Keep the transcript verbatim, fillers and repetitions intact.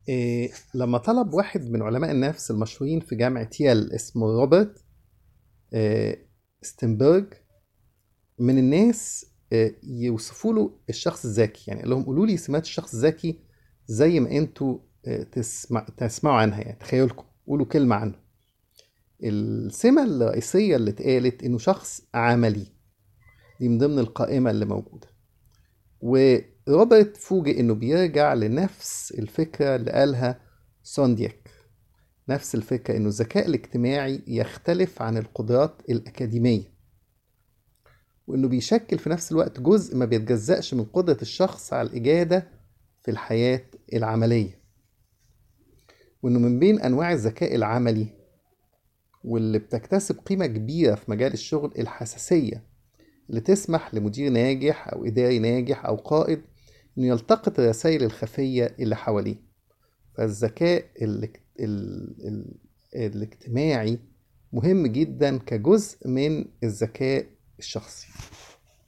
إيه لما طلب واحد من علماء النفس المشهورين في جامعة ييل اسمه روبرت إيه ستنبرج من الناس إيه يوصفوا له الشخص الذكي. يعني قال لهم قولوا لي سمات الشخص الذكي زي ما انتوا إيه تسمع تسمعوا عنها، يعني تخيلكم قولوا كلمة عنه. السمة الرئيسية اللي اتقالت انه شخص عملي، دي من ضمن القائمة اللي موجودة. وروبرت فوجئ انه بيرجع لنفس الفكرة اللي قالها سوندياك، نفس الفكرة إنه الذكاء الاجتماعي يختلف عن القدرات الأكاديمية، وإنه بيشكل في نفس الوقت جزء ما بيتجزأش من قدرة الشخص على الإجادة في الحياة العملية. وإنه من بين أنواع الذكاء العملي واللي بتكتسب قيمة كبيرة في مجال الشغل الحساسية، اللي تسمح لمدير ناجح أو إداري ناجح أو قائد إنه يلتقط الرسائل الخفية اللي حواليه. فالذكاء الاج- ال- ال- الاجتماعي مهم جدا كجزء من الذكاء الشخصي.